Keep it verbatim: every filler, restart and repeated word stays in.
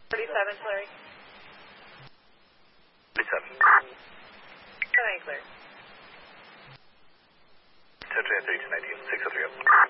thirty-seven, Larry. thirty-seven. Ten clear. ten thirty-two nineteen, six oh three.